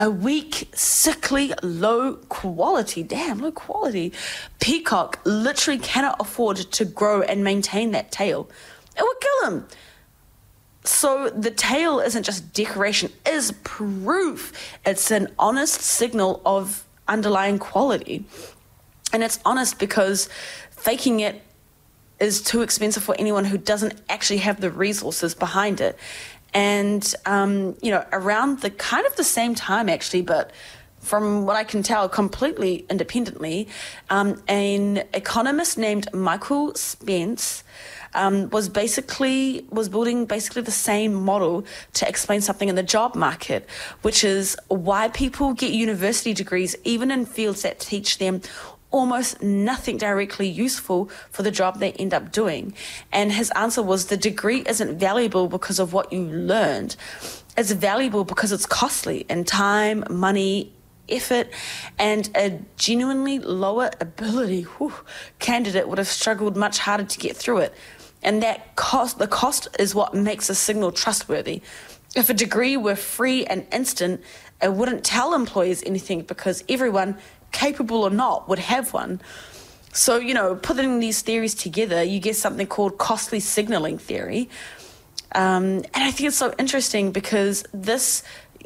A weak, sickly, low quality peacock literally cannot afford to grow and maintain that tail. It would kill him. So the tail isn't just decoration, it is proof. It's an honest signal of underlying quality. And it's honest because faking it is too expensive for anyone who doesn't actually have the resources behind it. And, around the same time, actually, but from what I can tell, completely independently, an economist named Michael Spence was building basically the same model to explain something in the job market, which is why people get university degrees, even in fields that teach them almost nothing directly useful for the job they end up doing. And his answer was the degree isn't valuable because of what you learned. It's valuable because it's costly in time, money, effort, and a genuinely lower ability candidate would have struggled much harder to get through it. And the cost is what makes a signal trustworthy. If a degree were free and instant, it wouldn't tell employers anything because everyone, capable or not, would have one. So, putting these theories together, you get something called costly signaling theory. And I think it's so interesting because this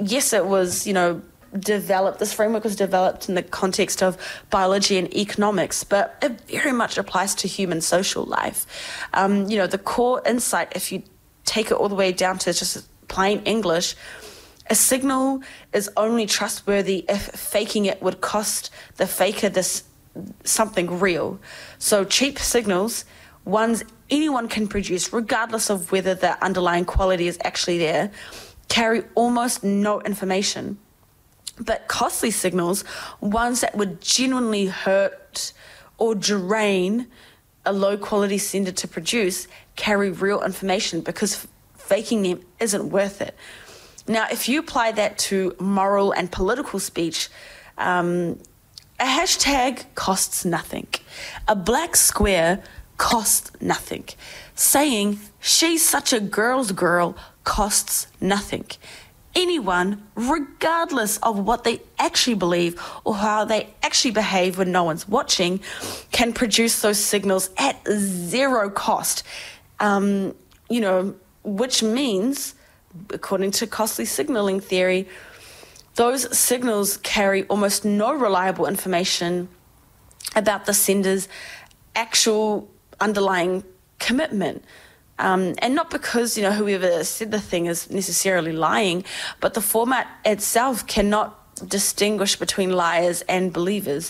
framework was developed in the context of biology and economics, but it very much applies to human social life. The core insight, if you take it all the way down to just plain English, a signal is only trustworthy if faking it would cost the faker something real. So cheap signals, ones anyone can produce, regardless of whether the underlying quality is actually there, carry almost no information. But costly signals, ones that would genuinely hurt or drain a low-quality sender to produce, carry real information because faking them isn't worth it. Now, if you apply that to moral and political speech, a hashtag costs nothing. A black square costs nothing. Saying, she's such a girl's girl, costs nothing. Anyone, regardless of what they actually believe or how they actually behave when no one's watching, can produce those signals at zero cost, which means, according to costly signaling theory, those signals carry almost no reliable information about the sender's actual underlying commitment. And not because, whoever said the thing is necessarily lying, but the format itself cannot distinguish between liars and believers.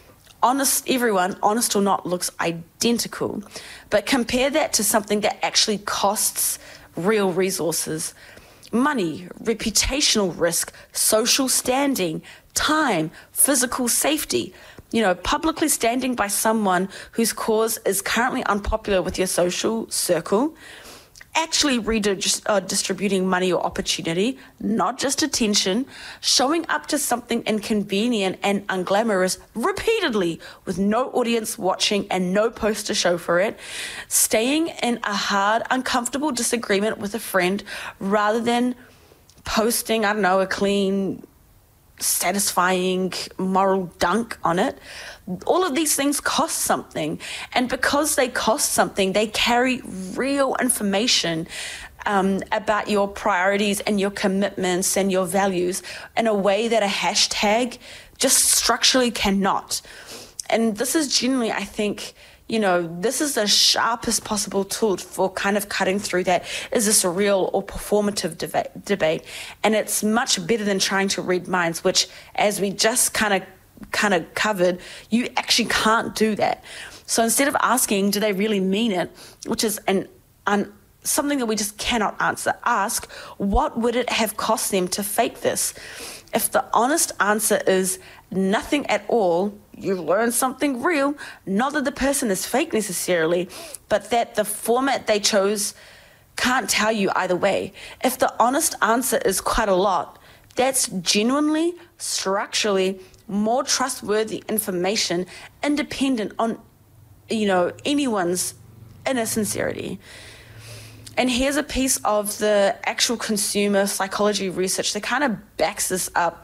Everyone, honest or not, looks identical. But compare that to something that actually costs real resources. Money, reputational risk, social standing, time, physical safety. Publicly standing by someone whose cause is currently unpopular with your social circle, actually redistributing money or opportunity, not just attention, showing up to something inconvenient and unglamorous repeatedly with no audience watching and no post to show for it, staying in a hard, uncomfortable disagreement with a friend rather than posting, a clean, satisfying moral dunk on it. All of these things cost something, and because they cost something, they carry real information about your priorities and your commitments and your values in a way that a hashtag just structurally cannot. And this is generally, I think, this is the sharpest possible tool for kind of cutting through that. Is this a real or performative debate? And it's much better than trying to read minds, which, as we just kind of covered, you actually can't do that. So instead of asking, do they really mean it, which is something that we just cannot answer, ask, what would it have cost them to fake this? If the honest answer is nothing at all, you learn something real. Not that the person is fake necessarily, but that the format they chose can't tell you either way. If the honest answer is quite a lot, that's genuinely, structurally more trustworthy information, independent on, anyone's inner sincerity. And here's a piece of the actual consumer psychology research that kind of backs this up